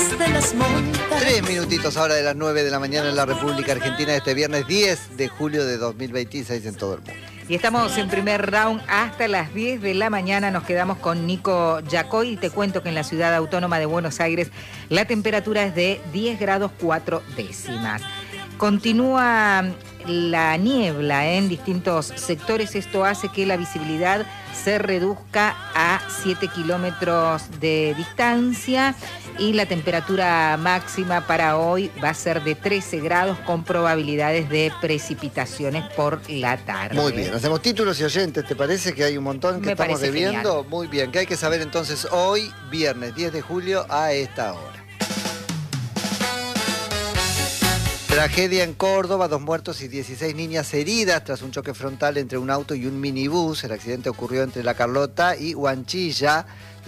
de las montañas. 3 minutitos ahora de las 9 de la mañana en la República Argentina, este viernes 10 de julio de 2026 en todo el mundo. Y estamos en primer round hasta las 10 de la mañana. Nos quedamos con Nico Yacoy y te cuento que en la ciudad autónoma de Buenos Aires la temperatura es de 10 grados 4 décimas. Continúa la niebla en distintos sectores. Esto hace que la visibilidad se reduzca a 7 kilómetros de distancia y la temperatura máxima para hoy va a ser de 13 grados con probabilidades de precipitaciones por la tarde. Muy bien, hacemos títulos y oyentes, ¿te parece que hay un montón que Me estamos parece debiendo? genial. Muy bien, ¿qué hay que saber entonces hoy, viernes 10 de julio, a esta hora? Tragedia en Córdoba, 2 muertos y 16 niñas heridas tras un choque frontal entre un auto y un minibús. El accidente ocurrió entre La Carlota y Huanchilla.